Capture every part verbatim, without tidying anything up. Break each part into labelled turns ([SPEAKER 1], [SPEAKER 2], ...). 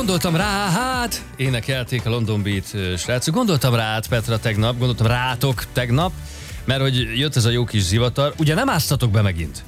[SPEAKER 1] Gondoltam rá, hát énekelték a London Beat srácok. Gondoltam rá, Petra, tegnap, gondoltam rátok tegnap, mert hogy jött ez a jó kis zivatar. Ugye nem áztatok be megint?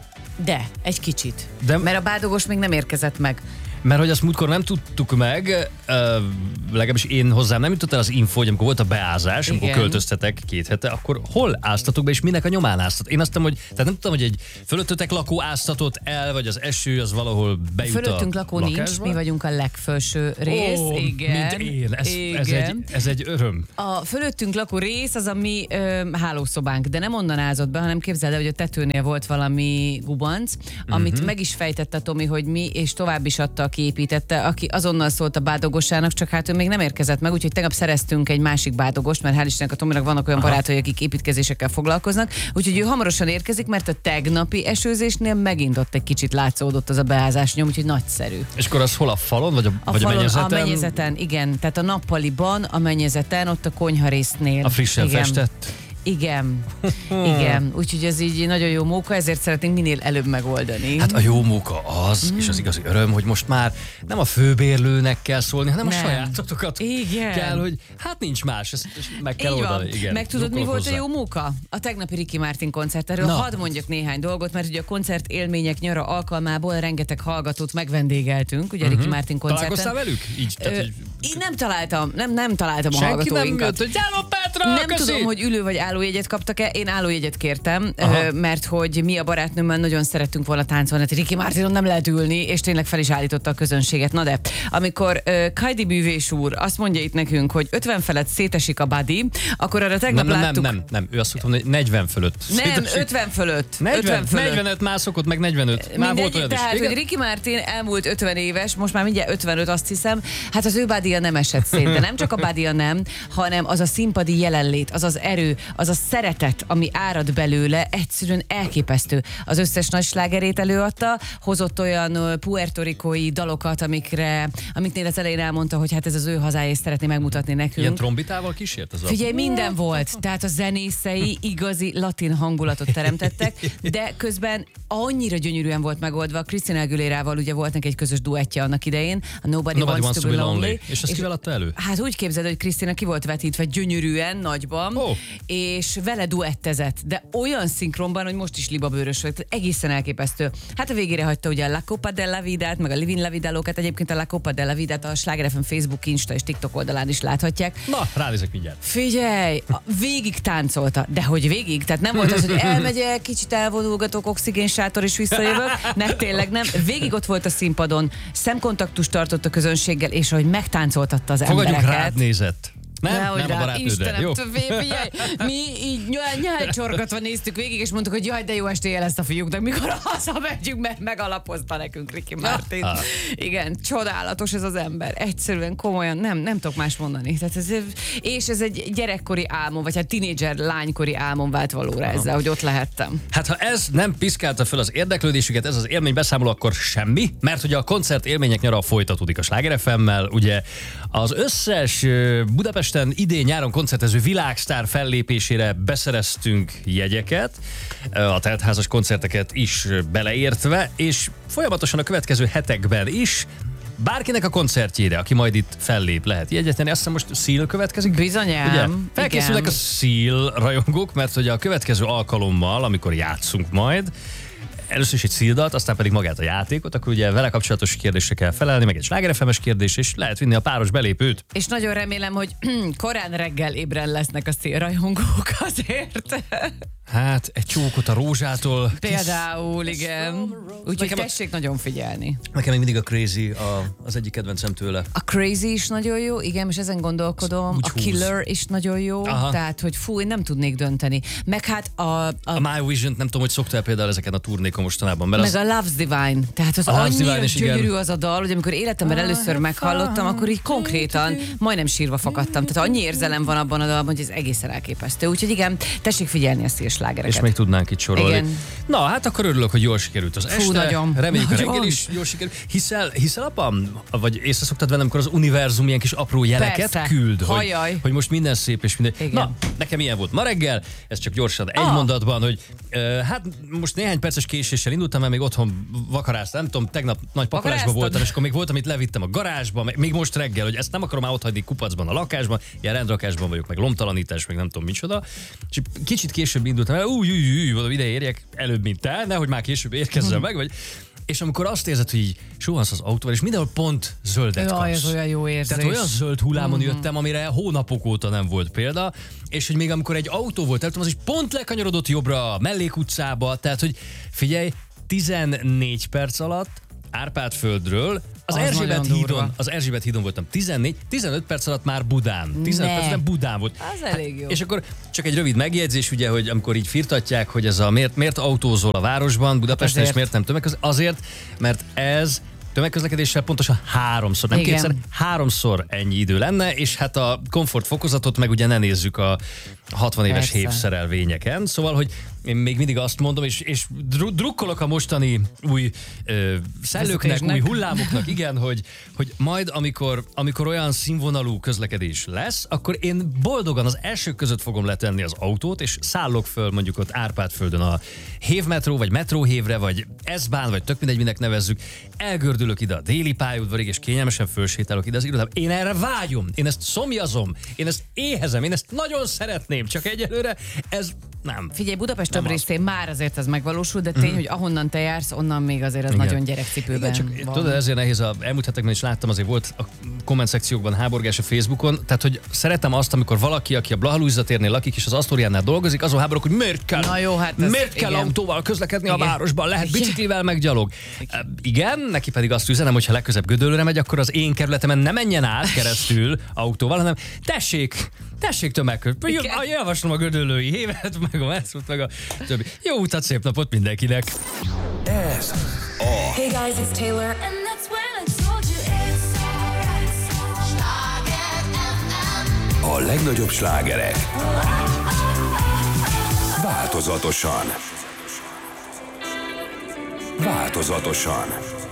[SPEAKER 2] De, egy kicsit.
[SPEAKER 1] De...
[SPEAKER 2] Mert a bádogos még nem érkezett meg.
[SPEAKER 1] Mert hogy azt múltkor nem tudtuk meg, uh, legalábbis én hozzám nem jutott el az info, hogy amikor volt a beázás, amikor
[SPEAKER 2] Igen.
[SPEAKER 1] költöztetek két hete, akkor hol áztatok be, és minek a nyomán áztat? Én azt tudom, hogy, tehát nem tudom, hogy egy fölöttetek lakó áztatott el, vagy az eső az valahol bejut
[SPEAKER 2] Fölöttünk
[SPEAKER 1] a
[SPEAKER 2] lakó
[SPEAKER 1] lakásba?
[SPEAKER 2] nincs, mi vagyunk a legfelső rész.
[SPEAKER 1] Ó,
[SPEAKER 2] Igen.
[SPEAKER 1] mint én, ez,
[SPEAKER 2] Igen.
[SPEAKER 1] ez, egy, ez egy öröm.
[SPEAKER 2] A fölöttünk lakó rész az a mi ö, hálószobánk, de nem onnan ázott be, hanem képzeld el, hogy a tetőnél volt valami gubanc, amit
[SPEAKER 1] Mhm.
[SPEAKER 2] meg is fejtette Tomi, hogy mi, és tovább is adta, aki építette, aki azonnal szólt a bádogosának, csak hát ő még nem érkezett meg, úgyhogy tegnap szereztünk egy másik bádogost, mert hál' Istennek a Tominak vannak olyan
[SPEAKER 1] Aha.
[SPEAKER 2] barátai, akik építkezésekkel foglalkoznak, úgyhogy ő hamarosan érkezik, mert a tegnapi esőzésnél megint ott egy kicsit látszódott az a beázás nyom, úgyhogy nagyszerű.
[SPEAKER 1] És akkor az hol a falon, vagy a,
[SPEAKER 2] A
[SPEAKER 1] vagy
[SPEAKER 2] falon,
[SPEAKER 1] a mennyezeten?
[SPEAKER 2] A mennyezeten, igen. Tehát a nappaliban, a mennyezeten, ott a konyharésznél.
[SPEAKER 1] A frissen
[SPEAKER 2] igen.
[SPEAKER 1] festett?
[SPEAKER 2] Igen, igen. Úgyhogy ez így nagyon jó móka, ezért szeretnénk minél előbb megoldani.
[SPEAKER 1] Hát a jó munka az, mm. és az igazi öröm, hogy most már nem a főbérlőnek kell szólni, hanem
[SPEAKER 2] Nem.
[SPEAKER 1] a sajátotokat
[SPEAKER 2] Igen.
[SPEAKER 1] kell, hogy hát nincs más, ezt, ezt meg kell
[SPEAKER 2] Így van.
[SPEAKER 1] oldani. Igen,
[SPEAKER 2] Meg tudod, mi
[SPEAKER 1] drukkolok
[SPEAKER 2] volt
[SPEAKER 1] hozzá.
[SPEAKER 2] a jó móka? A tegnapi Ricky Martin koncert. Erről
[SPEAKER 1] Na.
[SPEAKER 2] hadd mondjak néhány dolgot, mert ugye a koncert élmények nyara alkalmából rengeteg hallgatót megvendégeltünk, ugye uh-huh. Ricky Martin koncerten.
[SPEAKER 1] Találkoztál velük? Így, tehát,
[SPEAKER 2] Ö,
[SPEAKER 1] így...
[SPEAKER 2] Én nem találtam, nem, nem találtam a
[SPEAKER 1] Senki nem
[SPEAKER 2] hallgatóinkat.
[SPEAKER 1] jött, hogy gyere Petra,
[SPEAKER 2] Nem
[SPEAKER 1] köszi!
[SPEAKER 2] tudom, hogy ülő vagy állójegyet kaptak-e, én állójegyet kértem,
[SPEAKER 1] Aha.
[SPEAKER 2] ö, mert hogy mi a barátnőmmel nagyon szerettünk volna táncolni, hát Ricky Martinon nem lehet ülni, és tényleg fel is állította a közönséget. Na de, amikor uh, Kajdi bűvés úr azt mondja itt nekünk, hogy ötven felett szétesik a body, akkor arra tegnap
[SPEAKER 1] Nem, nem, nem,
[SPEAKER 2] láttuk...
[SPEAKER 1] nem, nem, ő azt mondta, hogy negyven fölött.
[SPEAKER 2] Nem,
[SPEAKER 1] Szétesik.
[SPEAKER 2] ötven fölött.
[SPEAKER 1] negyven,
[SPEAKER 2] ötven fölött.
[SPEAKER 1] negyvenöt már szokott, meg negyvenöt. Már volt olyan
[SPEAKER 2] tehát,
[SPEAKER 1] is.
[SPEAKER 2] hogy Ricky Martin elmúlt ötven éves, most már mindjárt ötvenöt, azt hiszem, hát az ő bádija nem esett szét, de nem csak a bádija nem, hanem az a színpadi jelenlét, az az erő, az a szeretet, ami árad belőle, egyszerűen elképesztő. Az összes nagy slágerét előadta, hozott olyan puertorikói dalokat, amikre, amiknél az elején elmondta, hogy hát ez az ő hazája, és szeretné megmutatni nekünk.
[SPEAKER 1] Ilyen trombitával kísért ez a...
[SPEAKER 2] Figyelj, minden volt. Tehát a zenészei igazi latin hangulatot teremtettek, de közben annyira gyönyörűen volt megoldva. Christina Aguilérával ugye volt neki egy közös duettje annak idején, a Nobody,
[SPEAKER 1] Nobody
[SPEAKER 2] Wants, to Be Lonely.
[SPEAKER 1] És ezt kivel adta elő?
[SPEAKER 2] Hát úgy képzeld, hogy Krisztina ki volt vetítve gyönyörűen, nagyban,
[SPEAKER 1] Oh.
[SPEAKER 2] és vele duettezett, de olyan szinkronban, hogy most is libabőrös volt, egészen elképesztő. Hát a végére hagyta ugye a La Copa della Vidát, meg a Livin La Vidalókat, egyébként a La Copa della Vidát a Sláger ef em Facebook, Insta és TikTok oldalán is láthatják.
[SPEAKER 1] Na, ránézek mindjárt.
[SPEAKER 2] Figyelj, a- végig táncolta, de hogy végig? Tehát nem volt az, hogy elmegyek, kicsit elvonulgatok, oxigénsátor és visszajövök, ne, tényleg nem. Végig ott volt a színpadon, szemkontaktust tartott a közönséggel, és ahogy megtáncoltatta az
[SPEAKER 1] Fogadjuk,
[SPEAKER 2] embereket.
[SPEAKER 1] rád nézett. Nem,
[SPEAKER 2] Nehogy
[SPEAKER 1] nem a
[SPEAKER 2] rá,
[SPEAKER 1] barátnőd,
[SPEAKER 2] Istenem,
[SPEAKER 1] jó?
[SPEAKER 2] figyelj, mi így nyál- nyálcsorgatva néztük végig, és mondtuk, hogy jaj, de jó estéje lesz a fiúknak, mikor hazamegyünk, mert megalapozta nekünk Ricky Martin.
[SPEAKER 1] Ah.
[SPEAKER 2] Igen, csodálatos ez az ember. Egyszerűen, komolyan, nem, nem tudok más mondani. Tehát ez, és ez egy gyerekkori álmom, vagy hát tinédzser lánykori álmom vált valóra ezzel, hogy ott lehettem.
[SPEAKER 1] Hát ha ez nem piszkálta fel az érdeklődésüket, ez az élmény beszámoló, akkor semmi, mert ugye a koncert élmények nyara folytatódik a Sláger ef em-mel, ugye az összes ö, Budapesten idén-nyáron koncertező világsztár fellépésére beszereztünk jegyeket, ö, a teltházas koncerteket is beleértve, és folyamatosan a következő hetekben is bárkinek a koncertjére, aki majd itt fellép, lehet jegyet tenni. Azt hiszem most Seal következik.
[SPEAKER 2] Bizonyám,
[SPEAKER 1] Ugye? Felkészülnek
[SPEAKER 2] igen.
[SPEAKER 1] a Seal rajongók, mert hogy a következő alkalommal, amikor játszunk majd, először is egy szíldalt, aztán pedig magát a játékot, akkor ugye vele kapcsolatos kérdésre kell felelni, meg egy Sláger ef em-es kérdés, és lehet vinni a páros belépőt.
[SPEAKER 2] És nagyon remélem, hogy korán reggel ébren lesznek a szélrajongók azért.
[SPEAKER 1] Hát, egy csókot a Rózsától.
[SPEAKER 2] Például, igen. Úgyhogy
[SPEAKER 1] Nekem a-
[SPEAKER 2] tessék nagyon figyelni.
[SPEAKER 1] Nekem még mindig a Crazy a, az egyik kedvencem tőle.
[SPEAKER 2] A Crazy is nagyon jó, igen, és ezen gondolkodom.
[SPEAKER 1] Úgy
[SPEAKER 2] A
[SPEAKER 1] húz.
[SPEAKER 2] Killer is nagyon jó,
[SPEAKER 1] Aha.
[SPEAKER 2] tehát, hogy fú, én nem tudnék dönteni. Meg hát a, a,
[SPEAKER 1] A My Vision, nem tudom, hogy szoktál például ezeken a turnékon mostanában, mert
[SPEAKER 2] meg
[SPEAKER 1] az...
[SPEAKER 2] a Love's Divine, tehát az
[SPEAKER 1] A Love's
[SPEAKER 2] annyira
[SPEAKER 1] Divine is, igen.
[SPEAKER 2] gyönyörű az a dal, hogy amikor életemben először meghallottam, akkor így konkrétan majdnem sírva fakadtam. Tehát annyi érzelem van abban a dalban, hogy ez egészen elképesztő. Úgyhogy igen, tessék figyelni ezt a slágereket.
[SPEAKER 1] És még tudnánk itt sorolni.
[SPEAKER 2] Igen.
[SPEAKER 1] Na, hát akkor örülök, hogy jól sikerült az este.
[SPEAKER 2] nagyon.
[SPEAKER 1] Reméljük a
[SPEAKER 2] Nagyon.
[SPEAKER 1] reggel is jól sikerült. Hiszel, hiszel abban, vagy észre szoktad vennem, amikor az univerzum ilyen kis apró jeleket
[SPEAKER 2] Persze.
[SPEAKER 1] küld, hogy,
[SPEAKER 2] Hajaj.
[SPEAKER 1] hogy most minden szép és minden...
[SPEAKER 2] Igen.
[SPEAKER 1] Na, nekem ilyen volt ma reggel, ez csak gyorsan egy
[SPEAKER 2] Ah.
[SPEAKER 1] mondatban, hogy uh, hát most néhány perces késéssel késéssel indultam, mert még otthon vakaráztam, nem tudom, tegnap nagy pakolásban voltam, és akkor még volt, amit levittem a garázsba, még most reggel, hogy ezt nem akarom már otthagyni kupacban a lakásban, ilyen rendrakásban vagyok, meg lomtalanítás, meg nem tudom micsoda. És kicsit később indultam el, új, új, új, új, ide érjek előbb, mint te, nehogy már később érkezzel meg, vagy. És amikor azt érzed, hogy így suhansz az autóval, és mindenhol pont zöldet kapsz.
[SPEAKER 2] Jaj, ez olyan jó érzés.
[SPEAKER 1] Tehát olyan zöld hullámon mm-hmm. jöttem, amire hónapok óta nem volt példa, és hogy még amikor egy autó volt, előttem, az is pont lekanyarodott jobbra, mellékutcába, tehát hogy figyelj, tizennégy perc alatt Árpád-földről az, az Erzsébet hídon, az Erzsébet hídon voltam tizennégy, tizenöt perc alatt már Budán. tizenöt perc alatt Budán volt.
[SPEAKER 2] Az elég jó.
[SPEAKER 1] Hát, és akkor csak egy rövid megjegyzés, ugye, hogy amikor így firtatják, hogy ez a miért, miért autózol a városban, Budapesten, azért. És miért nem tömegközlekedés? Azért, mert ez tömegközlekedéssel pontosan háromszor, nem
[SPEAKER 2] Igen.
[SPEAKER 1] kétszer, háromszor ennyi idő lenne, és hát a komfortfokozatot meg ugye ne nézzük a hatvan éves
[SPEAKER 2] Persze.
[SPEAKER 1] hévszerelvényeken. Szóval, hogy én még mindig azt mondom, és, és dru- drukkolok a mostani új ö, szellőknek, új hullámoknak, igen, hogy, hogy majd amikor, amikor olyan színvonalú közlekedés lesz, akkor én boldogan az elsők között fogom letenni az autót, és szállok föl mondjuk ott Árpád-földön a hévmetró, vagy metróhévre, vagy S-bán, vagy tök mindegy, minek nevezzük. Elgördülök ide a déli pályaudvarig, és kényelmesen fölsétálok ide az irodába. Én erre vágyom, én ezt szomjazom, én ezt éhezem, én ezt nagyon szeretném, csak egyelőre ez nem.
[SPEAKER 2] Figyelj, Budapest több részén már azért ez megvalósul, de tény, mm. hogy ahonnan te jársz, onnan még azért ez igen. nagyon gyerekcipőben
[SPEAKER 1] igen, csak
[SPEAKER 2] van.
[SPEAKER 1] Tudod, ezért nehéz, a elmúlt hetekben is láttam, azért volt a komment szekciókban háborgás a Facebookon, tehát hogy szeretem azt, amikor valaki, aki a Blaha Lujza térnél lakik, és az Asztóriánál dolgozik, azon háborúk, hogy miért kell,
[SPEAKER 2] Na jó, hát ez,
[SPEAKER 1] miért kell
[SPEAKER 2] igen.
[SPEAKER 1] autóval közlekedni
[SPEAKER 2] igen.
[SPEAKER 1] a városban, lehet biciklivel meg gyalog. Igen. igen, neki pedig azt üzenem, hogy ha legközebb Gödöllőre megy, akkor az én kerületemen ne menjen át keresztül autóval, hanem tessék, tessék tömegközlekedni. Javaslom a gödöllői hévet, meg a messzút, meg a többi. Jó utat, szép napot mindenkinek!
[SPEAKER 3] Ez a
[SPEAKER 4] Hey guys, it's Taylor, and that's when I told you it's alright. Schlager ef em.
[SPEAKER 3] a legnagyobb slágerek változatosan. Változatosan.